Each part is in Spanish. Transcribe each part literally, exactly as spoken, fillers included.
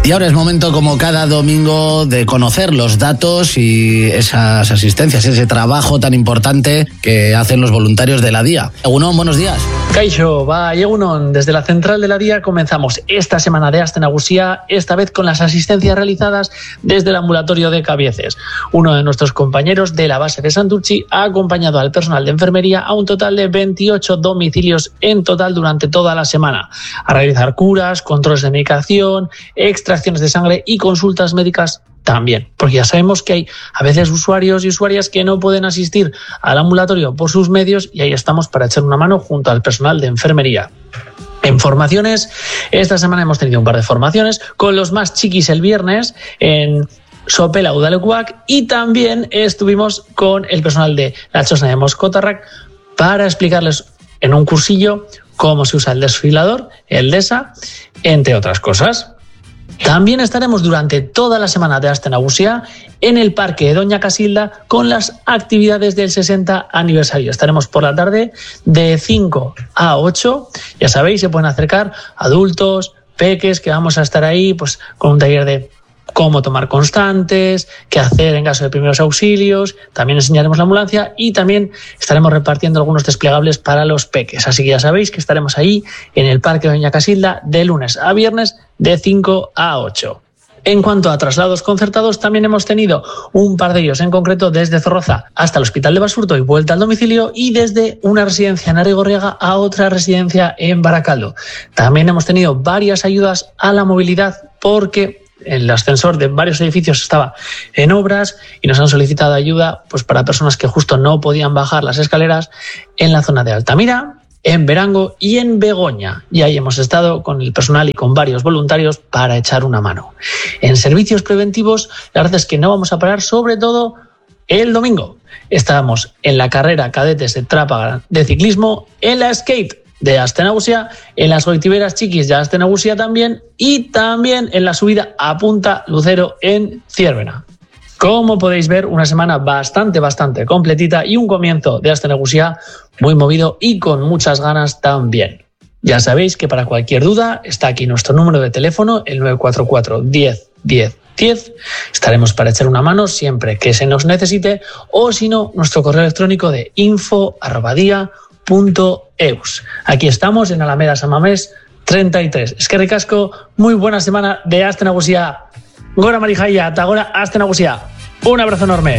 Y ahora es momento, como cada domingo, de conocer los datos y esas asistencias, ese trabajo tan importante que hacen los voluntarios de la D I A. Egunon, buenos días. Kaixo, va, Egunon. Desde la central de la D I A comenzamos esta semana de Aste Nagusia, esta vez con las asistencias realizadas desde el ambulatorio de Cabieces. Uno de nuestros compañeros de la base de Santurtzi ha acompañado al personal de enfermería a un total de veintiocho domicilios en total durante toda la semana, a realizar curas, controles de medicación, extra extracciones de sangre y consultas médicas también, porque ya sabemos que hay a veces usuarios y usuarias que no pueden asistir al ambulatorio por sus medios y ahí estamos para echar una mano junto al personal de enfermería. En formaciones, esta semana hemos tenido un par de formaciones con los más chiquis el viernes en Sopela Udalekuak y también estuvimos con el personal de la Chosna de Moscotarrac para explicarles en un cursillo cómo se usa el desfibrilador, el DESA, entre otras cosas. También estaremos durante toda la semana de Aste Nagusia en el Parque de Doña Casilda con las actividades del sesenta aniversario. Estaremos por la tarde de cinco a ocho. Ya sabéis, se pueden acercar adultos, peques, que vamos a estar ahí pues con un taller de cómo tomar constantes, qué hacer en caso de primeros auxilios. También enseñaremos la ambulancia y también estaremos repartiendo algunos desplegables para los peques. Así que ya sabéis que estaremos ahí en el Parque de Doña Casilda de lunes a viernes de cinco a ocho. En cuanto a traslados concertados, también hemos tenido un par de ellos, en concreto desde Zorroza hasta el Hospital de Basurto y vuelta al domicilio, y desde una residencia en Arrigorriaga a otra residencia en Baracaldo. También hemos tenido varias ayudas a la movilidad porque el ascensor de varios edificios estaba en obras y nos han solicitado ayuda pues para personas que justo no podían bajar las escaleras en la zona de Altamira, en Verango y en Begoña. Y ahí hemos estado con el personal y con varios voluntarios para echar una mano. En servicios preventivos, la verdad es que no vamos a parar, sobre todo el domingo. Estábamos en la carrera cadetes de Trápaga de ciclismo, en la skate de Aste Nagusia, en las goitiberas chiquis de Aste Nagusia también, y también en la subida a Punta Lucero en Ciervena. Como podéis ver, una semana bastante, bastante completita y un comienzo de Aste Nagusia muy movido y con muchas ganas también. Ya sabéis que para cualquier duda está aquí nuestro número de teléfono, el nueve cuatro cuatro, diez, diez, diez. Estaremos para echar una mano siempre que se nos necesite, o si no, nuestro correo electrónico de info arroba dia punto eus. Aquí estamos en Alameda San Mamés treinta y tres. Eskerrik asko, muy buena semana de Aste Nagusia. Gora Marijaia, hasta ahora Aste Nagusia. Un abrazo enorme.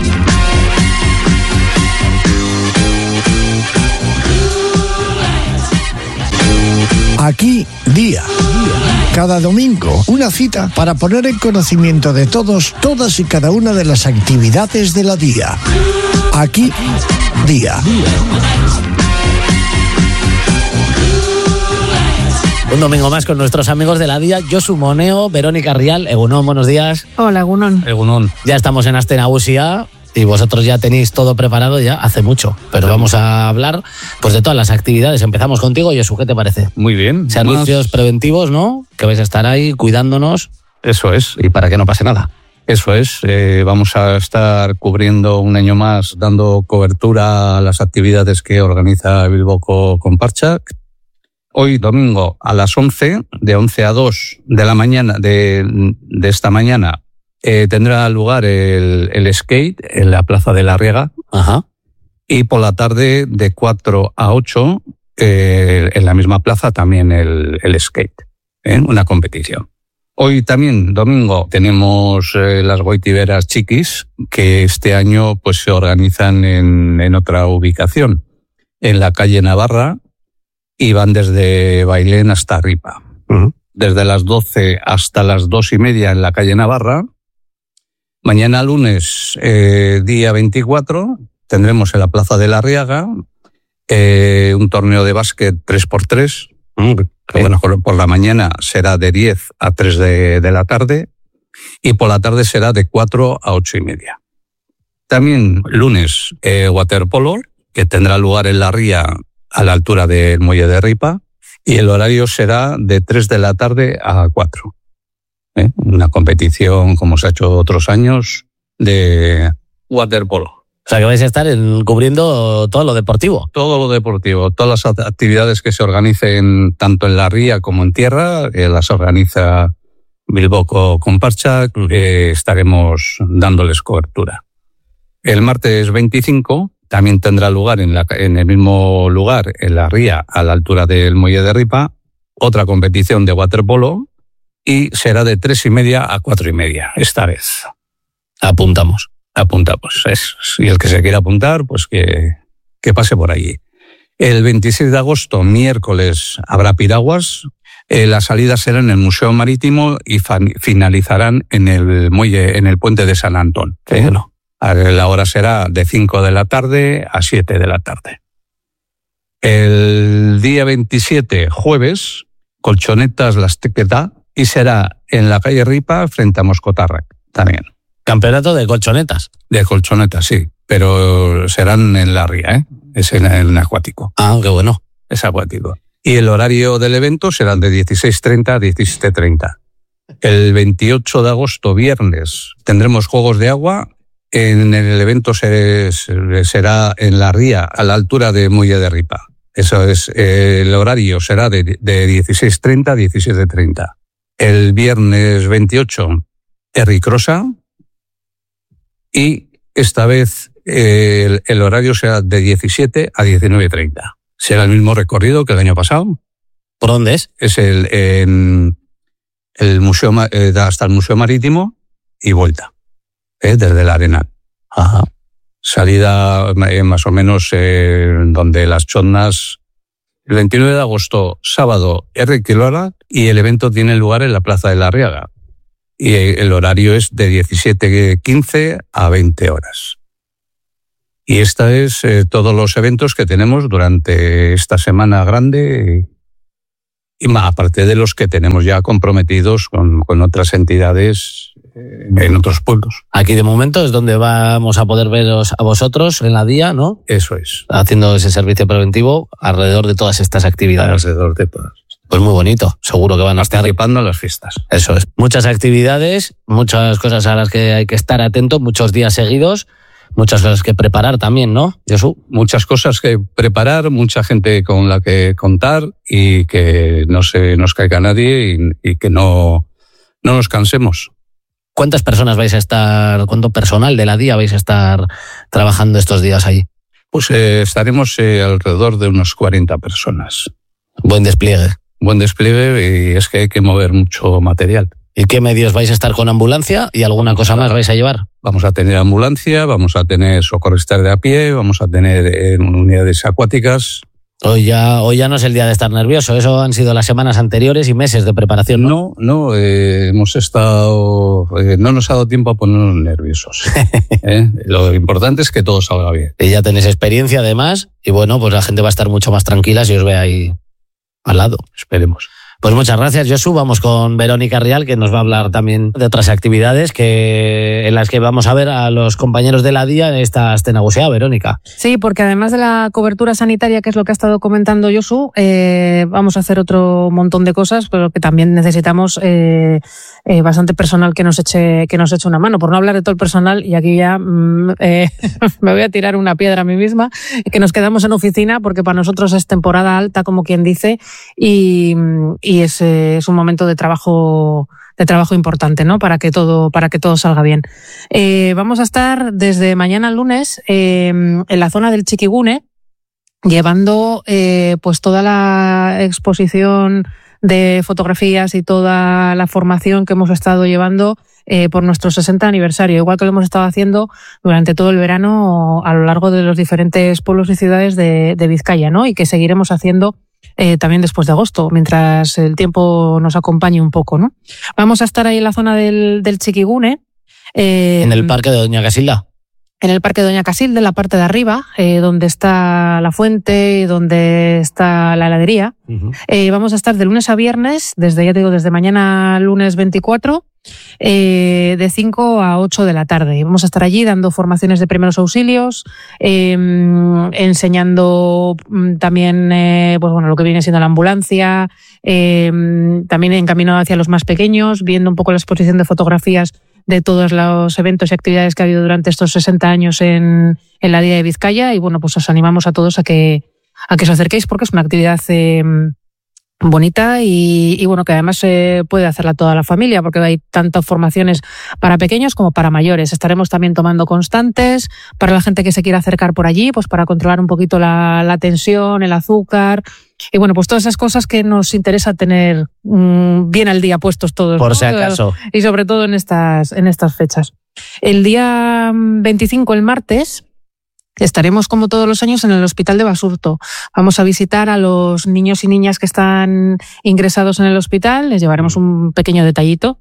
Aquí Día. Cada domingo, una cita para poner en conocimiento de todos, todas y cada una de las actividades de la D I A. Aquí Día. Un domingo más con nuestros amigos de la D I A, Josu Moneo, Verónica Rial. Egunon, buenos días. Hola, Egunon. Egunon. Ya estamos en Aste Nagusia y vosotros ya tenéis todo preparado ya hace mucho, pero vamos a hablar pues de todas las actividades. Empezamos contigo, Josu, ¿qué te parece? Muy bien. Servicios más preventivos, ¿no? Que vais a estar ahí cuidándonos. Eso es. Y para que no pase nada. Eso es. Eh, vamos a estar cubriendo un año más, dando cobertura a las actividades que organiza Bilbo Konpartsak. Hoy domingo a las once, de once a dos de la mañana, de, de esta mañana, eh, tendrá lugar el, el skate en la Plaza de la Riega. Ajá. Y por la tarde de cuatro a ocho, eh, en la misma plaza también el, el skate, ¿eh? Una competición. Hoy también, domingo, tenemos eh, las goitiberas chiquis, que este año pues se organizan en, en otra ubicación, en la calle Navarra, y van desde Bailén hasta Ripa. Uh-huh. Desde las doce hasta las dos y media en la calle Navarra. Mañana lunes, eh, día veinticuatro, tendremos en la Plaza de la Riaga eh, un torneo de básquet tres por tres. Uh-huh. Eh, bueno, por la mañana será de diez a tres de, de la tarde y por la tarde será de cuatro a ocho y media. También lunes, eh, waterpolo, que tendrá lugar en la ría a la altura del muelle de Ripa, y el horario será de tres de la tarde a cuatro. ¿Eh? Una competición, como se ha hecho otros años, de waterpolo. O sea, que vais a estar en, cubriendo todo lo deportivo. Todo lo deportivo, todas las actividades que se organicen tanto en la ría como en tierra, eh, las organiza Bilbao con Parcha, eh, estaremos dándoles cobertura. El martes veinticinco también tendrá lugar en, la, en el mismo lugar, en la ría, a la altura del Muelle de Ripa, otra competición de waterpolo y será de tres y media a cuatro y media, esta vez. Apuntamos. Apuntamos. Es, y el que se quiera apuntar, pues que, que pase por allí. El veintiséis de agosto, miércoles, habrá piraguas. Eh, las salidas serán en el Museo Marítimo y fan, finalizarán en el muelle, en el puente de San Antón. Qué bueno. La hora será de cinco de la tarde a siete de la tarde. El día veintisiete, jueves, Colchonetas Las Tequeta, y será en la calle Ripa frente a Moscotarrac también. Campeonato de colchonetas. De colchonetas, sí, pero serán en la ría, ¿eh? Es en el acuático. Ah, qué bueno. Es acuático. Y el horario del evento será de dieciséis treinta a diecisiete treinta. El veintiocho de agosto, viernes, tendremos juegos de agua. En el evento se, se, será en la ría, a la altura de Muelle de Ripa. Eso es, eh, el horario será de, de dieciséis treinta a diecisiete treinta. El viernes veintiocho, Erricrosa. Y esta vez eh, el, el horario será de diecisiete a diecinueve treinta. Será el mismo recorrido que el año pasado. ¿Por dónde es? Es el, en el museo, eh, hasta el Museo Marítimo y vuelta, eh, desde la Arenal. Ajá. Salida eh, más o menos eh, donde las chondas. El veintinueve de agosto, sábado, Erriquilora, y el evento tiene lugar en la Plaza de la Arriaga. Y el horario es de diecisiete quince a veinte horas. Y esta es eh, todos los eventos que tenemos durante esta semana grande, y, y más, aparte de los que tenemos ya comprometidos con, con otras entidades eh, en otros pueblos. Aquí de momento es donde vamos a poder veros a vosotros en la día, ¿no? Eso es. Haciendo ese servicio preventivo alrededor de todas estas actividades. Alrededor de todas. Pues muy bonito, seguro que van a estar participando en las fiestas. Eso es. Muchas actividades, muchas cosas a las que hay que estar atentos, muchos días seguidos, muchas cosas que preparar también, ¿no, Josu? Muchas cosas que preparar, mucha gente con la que contar y que no se nos caiga nadie y, y que no, no nos cansemos. ¿Cuántas personas vais a estar, cuánto personal de la D I A vais a estar trabajando estos días ahí? Pues eh, estaremos eh, alrededor de unas cuarenta personas. Buen despliegue. Buen despliegue, y es que hay que mover mucho material. ¿Y qué medios vais a estar con ambulancia y alguna cosa más vais a llevar? Vamos a tener ambulancia, vamos a tener socorristas de a pie, vamos a tener eh, unidades acuáticas. Hoy ya, hoy ya no es el día de estar nervioso, eso han sido las semanas anteriores y meses de preparación, ¿no? No, no, eh, hemos estado, eh, no nos ha dado tiempo a ponernos nerviosos. ¿eh? Lo importante es que todo salga bien. Y ya tenéis experiencia además, y bueno, pues la gente va a estar mucho más tranquila si os ve ahí al lado. Esperemos. Pues muchas gracias, Josu. Vamos con Verónica Rial, que nos va a hablar también de otras actividades que en las que vamos a ver a los compañeros de la D I A en esta Astenagusia, Verónica. Sí, porque además de la cobertura sanitaria, que es lo que ha estado comentando Josu, eh, vamos a hacer otro montón de cosas, pero que también necesitamos eh, eh, bastante personal que nos eche que nos eche una mano. Por no hablar de todo el personal, y aquí ya mm, eh, me voy a tirar una piedra a mí misma, que nos quedamos en oficina, porque para nosotros es temporada alta, como quien dice, y, y es, eh, es un momento de trabajo de trabajo importante, ¿no? Para que todo para que todo salga bien. Eh, vamos a estar desde mañana lunes eh, en la zona del Chiquigune, llevando eh, pues toda la exposición de fotografías y toda la formación que hemos estado llevando eh, por nuestro sesenta aniversario, igual que lo hemos estado haciendo durante todo el verano a lo largo de los diferentes pueblos y ciudades de, de Vizcaya, ¿no? Y que seguiremos haciendo eh, también después de agosto, mientras el tiempo nos acompañe un poco, ¿no? Vamos a estar ahí en la zona del, del Chiquigune. Eh, en el parque de Doña Casilda. En el Parque Doña Casilda, en la parte de arriba, eh, donde está la fuente y donde está la heladería. Uh-huh. Eh, vamos a estar de lunes a viernes, desde, ya te digo, desde mañana lunes veinticuatro, eh, de cinco a ocho de la tarde. Y vamos a estar allí dando formaciones de primeros auxilios, eh, enseñando también eh, pues bueno, lo que viene siendo la ambulancia, eh, también encaminado hacia los más pequeños, viendo un poco la exposición de fotografías de todos los eventos y actividades que ha habido durante estos sesenta años en, en la D I A de Vizcaya, y bueno, pues os animamos a todos a que, a que os acerquéis, porque es una actividad eh, bonita y, y bueno, que además se puede hacerla toda la familia porque hay tantas formaciones para pequeños como para mayores. Estaremos también tomando constantes para la gente que se quiera acercar por allí, pues para controlar un poquito la, la tensión, el azúcar y bueno, pues todas esas cosas que nos interesa tener mmm, bien al día puestos todos. Por ¿no? si acaso. Y sobre todo en estas, en estas fechas. El día veinticinco, el martes, estaremos como todos los años en el Hospital de Basurto. Vamos a visitar a los niños y niñas que están ingresados en el hospital, les llevaremos un pequeño detallito.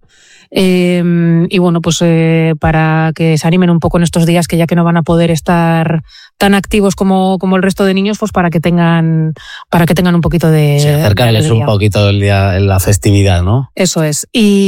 Eh, y bueno, pues eh, para que se animen un poco en estos días que ya que no van a poder estar tan activos como, como el resto de niños, pues para que tengan para que tengan un poquito de... Sí, acercarles un poquito el día en la festividad, ¿no? Eso es.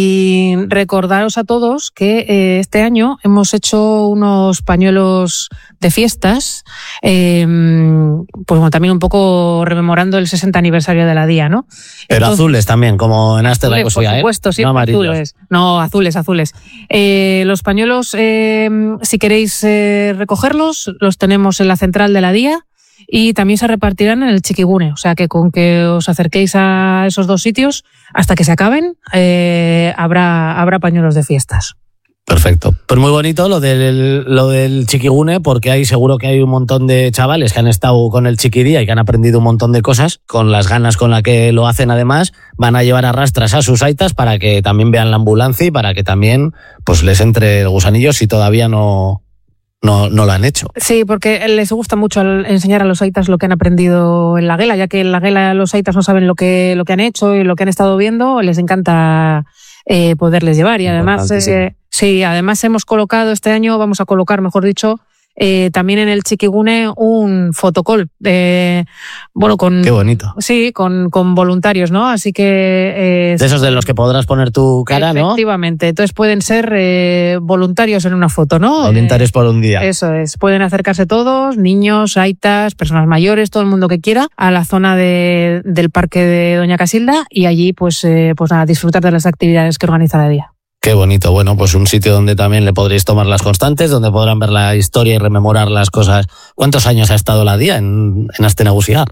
Y recordaros a todos que eh, este año hemos hecho unos pañuelos de fiestas, eh, pues bueno, también un poco rememorando el sesenta aniversario de la D I A, ¿no? Pero Entonces, azules también, como en Aster la Por Cosilla, supuesto, ¿eh? siempre No amarillos. azules. No, azules, azules. Eh, los pañuelos, eh, si queréis eh, recogerlos, los tenemos en la central de la D I A y también se repartirán en el Chiquigune. O sea que con que os acerquéis a esos dos sitios, hasta que se acaben, eh, habrá, habrá pañuelos de fiestas. Perfecto. Pues muy bonito lo del, lo del Chiquigune, porque ahí seguro que hay un montón de chavales que han estado con el Chiquidía y que han aprendido un montón de cosas, con las ganas con las que lo hacen además, van a llevar a rastras a sus aitas para que también vean la ambulancia y para que también pues les entre el gusanillo si todavía no, no, no lo han hecho. Sí, porque les gusta mucho enseñar a los aitas lo que han aprendido en la guela, ya que en la guela los aitas no saben lo que, lo que han hecho y lo que han estado viendo, les encanta eh, poderles llevar y además... Eh, Sí, además hemos colocado este año, vamos a colocar, mejor dicho, eh, también en el Chiquigune un fotocall, eh, bueno, con... Qué bonito. Sí, con, con voluntarios, ¿no? Así que... Eh, de esos de los que podrás poner tu cara, efectivamente. ¿no? Efectivamente, entonces pueden ser eh, voluntarios en una foto, ¿no? Voluntarios eh, por un día. Eso es, pueden acercarse todos, niños, aitas, personas mayores, todo el mundo que quiera, a la zona de, del parque de Doña Casilda y allí pues, eh, pues a disfrutar de las actividades que organiza la D I A. Qué bonito. Bueno, pues un sitio donde también le podréis tomar las constantes, donde podrán ver la historia y rememorar las cosas. ¿Cuántos años ha estado la D I A en, en Astenagusia?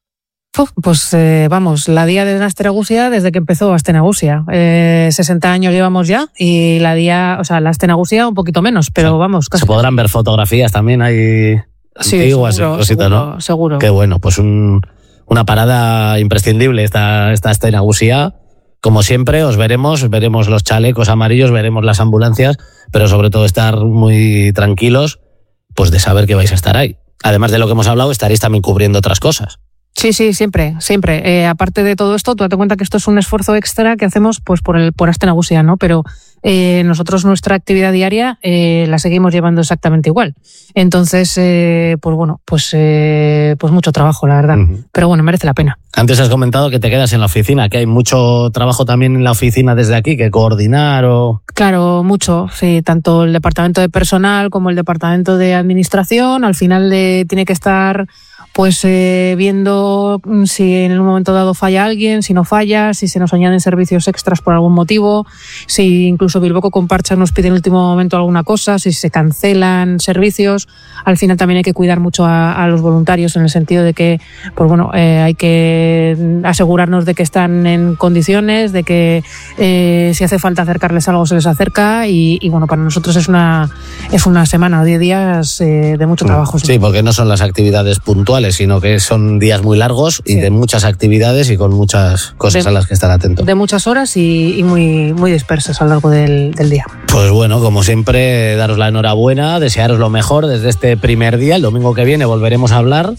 Pues eh, vamos, la D I A de Astenagusia desde que empezó Astenagusia. Eh, sesenta años llevamos ya y la D I A, o sea, la Astenagusia un poquito menos, pero sí, vamos. Casi. Se podrán ver fotografías también ahí sí, antiguas seguro, y cositas, seguro, ¿no? Seguro. Qué bueno, pues un, una parada imprescindible esta, esta Astenagusia. Como siempre, os veremos, veremos los chalecos amarillos, veremos las ambulancias, pero sobre todo estar muy tranquilos, pues de saber que vais a estar ahí. Además de lo que hemos hablado, estaréis también cubriendo otras cosas. Sí, sí, siempre, siempre. Eh, aparte de todo esto, tú date cuenta que esto es un esfuerzo extra que hacemos pues por el por Astenagusia, ¿no? Pero eh, nosotros nuestra actividad diaria eh, la seguimos llevando exactamente igual. Entonces, eh, pues bueno, pues eh, pues mucho trabajo, la verdad. Uh-huh. Pero bueno, merece la pena. Antes has comentado que te quedas en la oficina, que hay mucho trabajo también en la oficina desde aquí, que coordinar o... Claro, mucho, sí, tanto el departamento de personal como el departamento de administración, al final de, tiene que estar pues eh, viendo si en un momento dado falla alguien, si no falla, si se nos añaden servicios extras por algún motivo, si incluso Bilboco con Parcha nos pide en último momento alguna cosa, si se cancelan servicios. Al final también hay que cuidar mucho a, a los voluntarios en el sentido de que, pues bueno, eh, hay que asegurarnos de que están en condiciones, de que eh, si hace falta acercarles algo se les acerca y, y bueno, para nosotros es una es una semana o diez días eh, de mucho trabajo. Sí, sí, porque no son las actividades puntuales, sino que son días muy largos y sí, de muchas actividades y con muchas cosas de, a las que estar atentos. De muchas horas y, y muy, muy dispersas a lo largo del, del día. Pues bueno, como siempre, daros la enhorabuena, desearos lo mejor desde este primer día. El domingo que viene volveremos a hablar.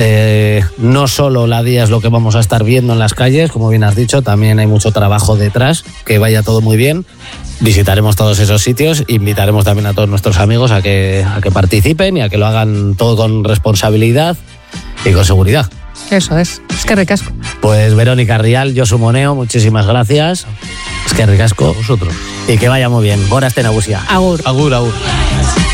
Eh, no solo la D I A es lo que vamos a estar viendo en las calles, como bien has dicho, también hay mucho trabajo detrás, que vaya todo muy bien. Visitaremos todos esos sitios, invitaremos también a todos nuestros amigos a que, a que participen y a que lo hagan todo con responsabilidad y con seguridad. Eso es, es que ricasco. Pues Verónica Rial, Josu Moneo, muchísimas gracias. Es que ricasco. Vosotros. Y que vaya muy bien. Gora Astenagusia. Agur. Agur, agur.